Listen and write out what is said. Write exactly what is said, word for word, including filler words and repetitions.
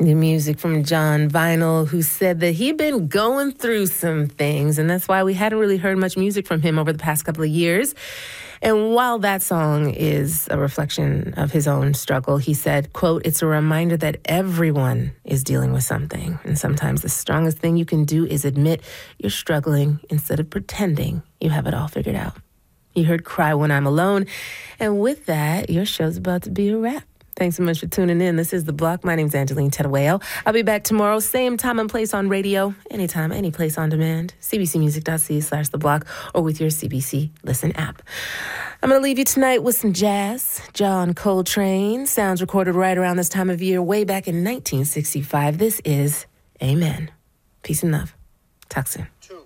New music from John Vinyl, who said that he'd been going through some things, and that's why we hadn't really heard much music from him over the past couple of years. And while that song is a reflection of his own struggle, he said, quote, "It's a reminder that everyone is dealing with something. And sometimes the strongest thing you can do is admit you're struggling instead of pretending you have it all figured out." You heard Cry When I'm Alone. And with that, your show's about to be a wrap. Thanks so much for tuning in. This is The Block. My name's Angeline Tettawale. I'll be back tomorrow, same time and place on radio, anytime, any place on demand, cbcmusic.ca slash The Block, or with your C B C Listen app. I'm going to leave you tonight with some jazz. John Coltrane, sounds recorded right around this time of year, way back in nineteen sixty-five. This is Amen. Peace and love. Talk soon. Two.